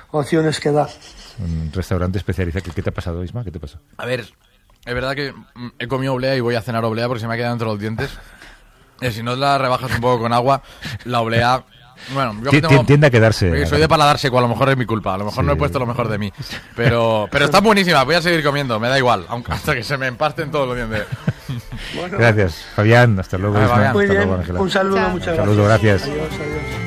opciones que da. Un restaurante especializado. ¿Qué te ha pasado, Isma? ¿Qué te pasa? A ver, es verdad que he comido oblea y voy a cenar oblea porque se me ha quedado entre los dientes. Si no la rebajas un poco con agua, la oblea... Bueno, yo que tengo... Tiende a quedarse. Soy de paladar seco, a lo mejor es mi culpa. A lo mejor no he puesto lo mejor de mí. Pero está buenísima, voy a seguir comiendo, me da igual. Hasta que se me empasten todos los dientes. Bueno. Gracias, Fabián. Hasta luego, Isma. Muy hasta bien, luego, Ángela. un saludo, muchas gracias. Un saludo, gracias. Adiós, adiós.